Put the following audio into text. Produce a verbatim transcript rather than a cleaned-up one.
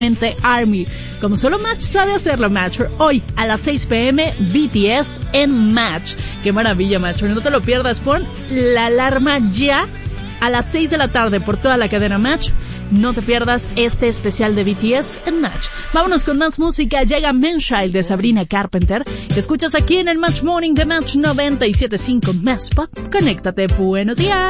Army, como solo Match sabe hacerlo, Match. Hoy a las seis pm B T S en Match. Qué maravilla, Match. No te lo pierdas, pon la alarma ya a las seis de la tarde por toda la cadena Match. No te pierdas este especial de B T S en Match. Vámonos con más música. Llega Manchild de Sabrina Carpenter. Te escuchas aquí en el Match Morning de Match noventa y siete punto cinco Más Pop. Conéctate. Buenos días.